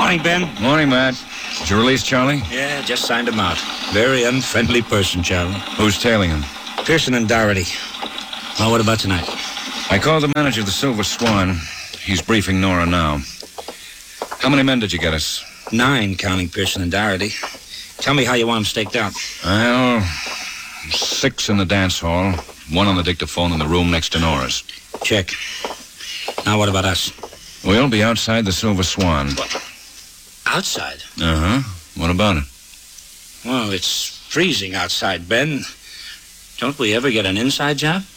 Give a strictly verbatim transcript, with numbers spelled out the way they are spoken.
Morning, Ben. Morning, Matt. Did you release Charlie? Yeah, just signed him out. Very unfriendly person, Charlie. Who's tailing him? Pearson and Doherty. Well, what about tonight? I called the manager of the Silver Swan. He's briefing Nora now. How many men did you get us? Nine, counting Pearson and Doherty. Tell me how you want them staked out. Well, six in the dance hall, one on the dictaphone in the room next to Nora's. Check. Now what about us? We'll be outside the Silver Swan. What? Outside? Uh-huh. What about it? Well, it's freezing outside, Ben. Don't we ever get an inside job?